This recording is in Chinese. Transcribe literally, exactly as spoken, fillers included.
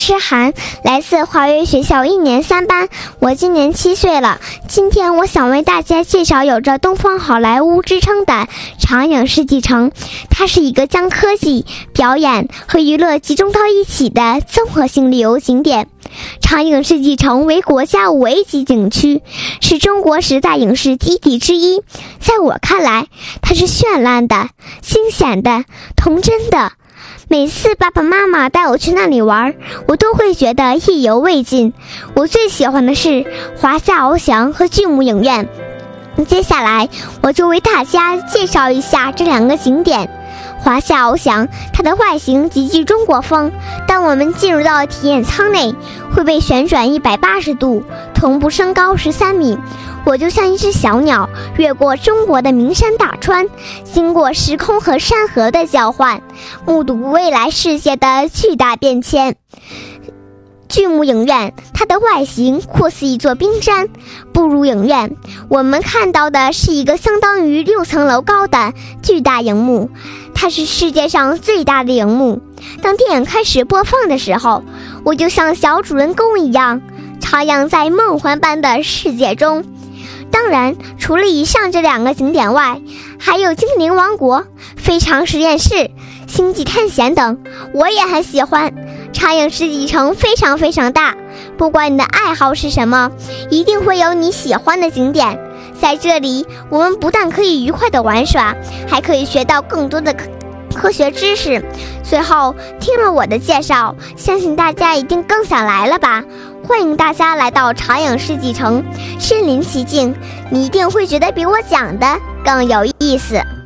诗涵，来自华约学校一年三班，我今年七岁了。今天我想为大家介绍有着东方好莱坞之称的长影世纪城，它是一个将科技、表演和娱乐集中到一起的综合性旅游景点。长影世纪城为国家五 A 级景区，是中国十大影视基地之一。在我看来，它是绚烂的、惊险的、童真的。每次爸爸妈妈带我去那里玩，我都会觉得意犹未尽。我最喜欢的是华夏翱翔和巨幕影院。接下来我就为大家介绍一下这两个景点。华夏翱翔，它的外形极具中国风。当我们进入到体验舱内，会被旋转一百八十度，同步升高十三米。我就像一只小鸟，越过中国的名山大川，经过时空和山河的交换，目睹未来世界的巨大变迁。巨幕影院，它的外形酷似一座冰山。步入影院，我们看到的是一个相当于六层楼高的巨大荧幕，它是世界上最大的荧幕。当电影开始播放的时候，我就像小主人公一样，徜徉在梦幻般的世界中。当然，除了以上这两个景点外，还有精灵王国、非常实验室、星际探险等，我也很喜欢。长影世纪城非常非常大，不管你的爱好是什么，一定会有你喜欢的景点。在这里，我们不但可以愉快的玩耍，还可以学到更多的科科学知识。最后，听了我的介绍，相信大家一定更想来了吧？欢迎大家来到长影世纪城，身临其境，你一定会觉得比我讲的更有意思。